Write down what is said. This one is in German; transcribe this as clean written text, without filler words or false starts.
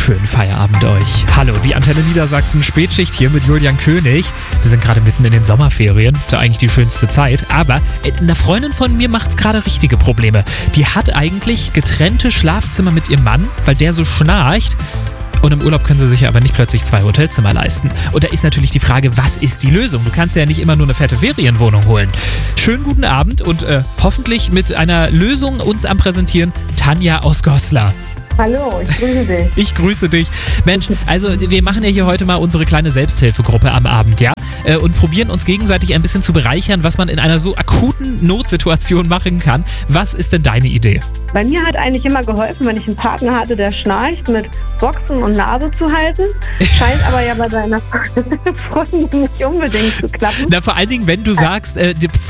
Schönen Feierabend euch. Hallo, die Antenne Niedersachsen Spätschicht hier mit Julian König. Wir sind gerade mitten in den Sommerferien. Das ist eigentlich die schönste Zeit. Aber eine Freundin von mir macht gerade richtige Probleme. Die hat eigentlich getrennte Schlafzimmer mit ihrem Mann, weil der so schnarcht. Und im Urlaub können sie sich aber nicht plötzlich 2 Hotelzimmer leisten. Und da ist natürlich die Frage, was ist die Lösung? Du kannst ja nicht immer nur eine fette Ferienwohnung holen. Schönen guten Abend und hoffentlich mit einer Lösung uns am Präsentieren Tanja aus Goslar. Hallo, ich grüße dich. Ich grüße dich. Mensch, also wir machen ja hier heute mal unsere kleine Selbsthilfegruppe am Abend, ja? Und probieren uns gegenseitig ein bisschen zu bereichern, was man in einer so akuten Notsituation machen kann. Was ist denn deine Idee? Bei mir hat eigentlich immer geholfen, wenn ich einen Partner hatte, der schnarcht, mit Boxen und Nase zu halten. Scheint aber ja bei deiner Freundin nicht unbedingt zu klappen. Na, vor allen Dingen, wenn du sagst,